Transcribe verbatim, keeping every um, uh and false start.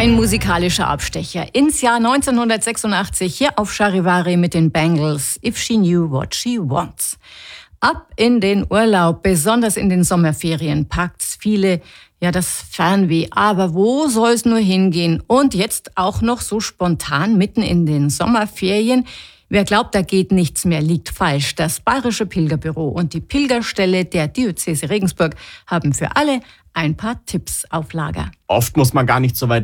Ein musikalischer Abstecher ins Jahr neunzehnhundertsechsundachtzig hier auf Charivari mit den Bangles If She Knew What She Wants. Ab in den Urlaub, besonders in den Sommerferien, packt's viele ja das Fernweh. Aber wo soll's nur hingehen? Und jetzt auch noch so spontan mitten in den Sommerferien. Wer glaubt, da geht nichts mehr, liegt falsch. Das Bayerische Pilgerbüro und die Pilgerstelle der Diözese Regensburg haben für alle ein paar Tipps auf Lager. Oft muss man gar nicht so weit